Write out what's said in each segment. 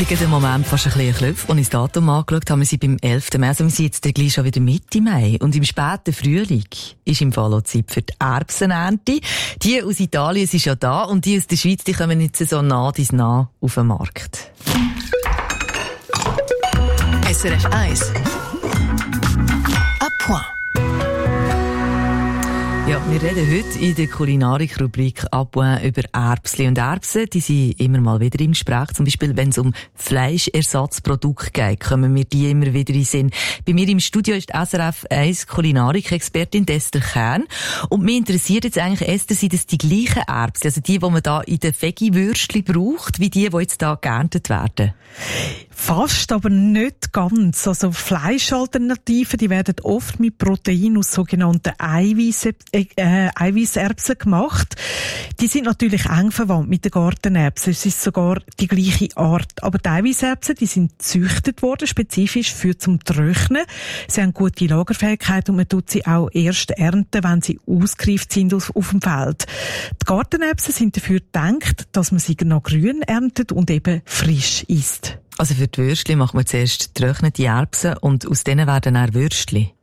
Ich habe den Moment fast ein bisschen geklopft, als ich das Datum angeschaut habe. Wir sind beim 11. Mai, also wir sind jetzt gleich schon wieder Mitte Mai. Und im späten Frühling ist im Fall auch Zeit für die Erbsenernte. Die aus Italien sind schon da und die aus der Schweiz, die kommen jetzt so nah bis nah auf den Markt. SRF 1 à point. Ja, wir reden heute in der Kulinarik-Rubrik «À point» über Erbsli und Erbsen. Die sind immer mal wieder im Gespräch. Zum Beispiel, wenn es um Fleischersatzprodukte geht, kommen mir die immer wieder in den Sinn. Bei mir im Studio ist SRF 1 Kulinarik-Expertin Esther Kern. Und mich interessiert jetzt eigentlich, Esther, sind das die gleichen Erbsli, also die man da in den Veggie-Würstchen braucht, wie die jetzt da geerntet werden? Fast, aber nicht ganz. Also Fleischalternativen, die werden oft mit Protein aus sogenannten Eiweißerbsen gemacht. Die sind natürlich eng verwandt mit den Gartenerbsen. Es ist sogar die gleiche Art. Aber die Eiweißerbsen, die sind gezüchtet worden, spezifisch für zum Trocknen. Sie haben gute Lagerfähigkeit und man tut sie auch erst ernten, wenn sie ausgereift sind auf dem Feld. Die Gartenerbsen sind dafür gedacht, dass man sie noch grün erntet und eben frisch isst. Also für die Würstchen macht man zuerst getrocknete Erbsen und aus denen werden dann Würstchen.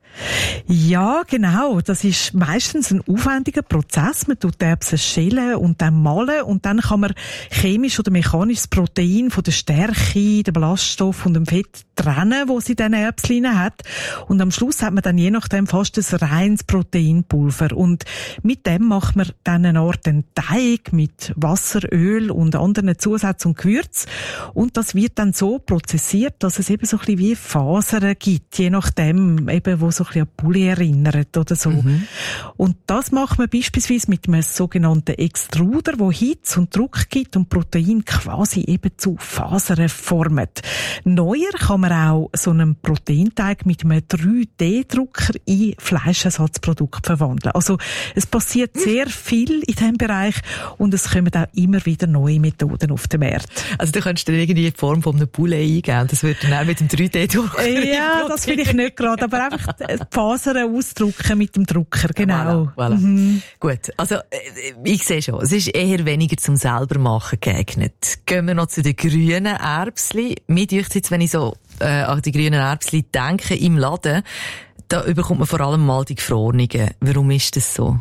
Ja, genau. Das ist meistens ein aufwendiger Prozess. Man tut die Erbsen schälen und dann mahlen und dann kann man chemisch oder mechanisch das Protein von der Stärke, dem Ballaststoff und dem Fett trennen, wo sie dann Erbsen hat. Und am Schluss hat man dann je nachdem fast ein reines Proteinpulver. Und mit dem macht man dann eine Art Teig mit Wasser, Öl und anderen Zusätzen und Gewürzen. Und das wird dann so prozessiert, dass es eben so ein bisschen wie Fasern gibt, je nachdem eben, wo so ein bisschen an Poulet erinnert oder so. Mhm. Und das macht man beispielsweise mit einem sogenannten Extruder, wo Hitze und Druck gibt und Protein quasi eben zu Fasern formt. Neuer kann man auch so einen Proteinteig mit einem 3D-Drucker in Fleischersatzprodukte verwandeln. Also es passiert sehr viel in diesem Bereich und es kommen auch immer wieder neue Methoden auf den Markt. Also du könntest dann irgendwie die Form von einem Poulet eingeben und das würde dann auch mit dem 3D-Drucker. Ja, das will ich nicht gerade, aber einfach die Fasern ausdrucken mit dem Drucker, genau. Voilà. Mhm. Gut, also ich sehe schon, es ist eher weniger zum selbermachen geeignet. Gehen wir noch zu den grünen Erbsli. Mir dünkt jetzt, wenn ich so an die grünen Erbsli denke, im Laden, da bekommt man vor allem mal die Gefrorenen. Warum ist das so?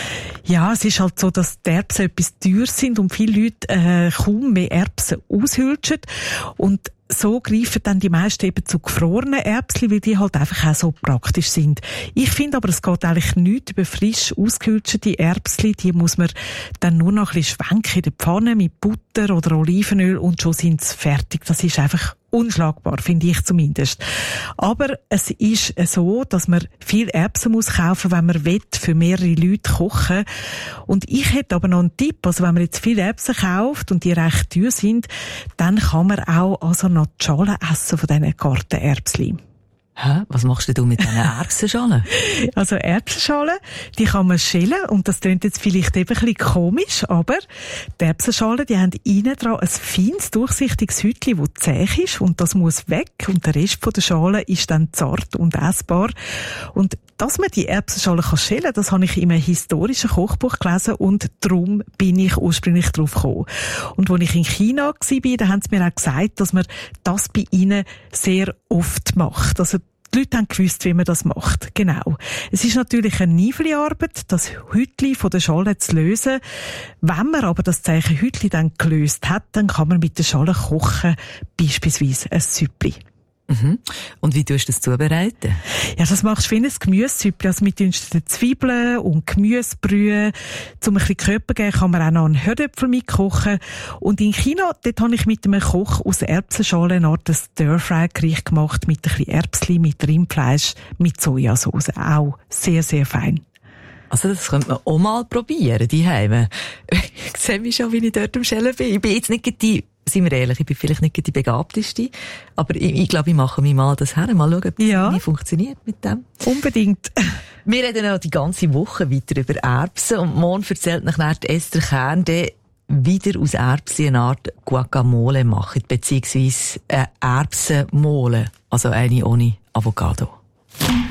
Ja, es ist halt so, dass die Erbsen etwas teuer sind und viele Leute kaum mehr Erbsen aushülsen. Und so greifen dann die meisten eben zu gefrorenen Erbsli, weil die halt einfach auch so praktisch sind. Ich finde aber, es geht eigentlich nicht über frisch ausgehüllte Erbsli. Die muss man dann nur noch ein bisschen schwenken in der Pfanne mit Butter oder Olivenöl und schon sind sie fertig. Das ist einfach unschlagbar, finde ich zumindest. Aber es ist so, dass man viel Erbsen muss kaufen, wenn man will, für mehrere Leute kochen. Und ich hätte aber noch einen Tipp. Also wenn man jetzt viele Erbsen kauft und die recht teuer sind, dann kann man auch also noch die Schalen essen von diesen Gartenerbsli. Hä? Was machst du mit diesen Erbsenschalen? Also Erbsenschalen, die kann man schälen und das klingt jetzt vielleicht eben ein bisschen komisch, aber die Erbsenschalen, die haben innen dran ein feines, durchsichtiges Hütchen, das zäh ist und das muss weg und der Rest von der Schale ist dann zart und essbar. Und dass man die Erbsenschalen schälen kann, das habe ich in einem historischen Kochbuch gelesen und darum bin ich ursprünglich drauf gekommen. Und als ich in China war, da haben sie mir auch gesagt, dass man das bei ihnen sehr oft macht. Also die Leute haben gewusst, wie man das macht. Genau. Es ist natürlich eine Niveli-Arbeit, das Hütli von der Schale zu lösen. Wenn man aber das Zeichen Hütli dann gelöst hat, dann kann man mit der Schale kochen, beispielsweise ein Süppli. Mhm. Und wie tust du das zubereiten? Ja, das machst du wie ein Gemüsesüppli. Also mit dünsten Zwiebeln und Gemüsebrühe. Zum ein bisschen Körper geben kann man auch noch einen Herdöpfel mitkochen. Und in China, dort habe ich mit einem Koch aus Erbsenschalen eine Art Stir-Fry-Gericht gemacht mit ein bisschen Erbsli, mit Rindfleisch, mit Sojasauce. Auch sehr, sehr fein. Also das könnte man auch mal probieren, die Heime. Ich sehe mich schon, wie ich dort am Schellen bin. Ich bin jetzt nicht die, seien wir ehrlich, ich bin vielleicht nicht die Begabteste, aber ich glaube, ich mache mich mal das her, mal schauen, ob das nicht funktioniert mit dem. Unbedingt. Wir reden noch die ganze Woche weiter über Erbsen und morgen erzählt nachher die Esther Kern, wieder aus Erbsen eine Art Guacamole machen, beziehungsweise eine Erbsenmole, also eine ohne Avocado.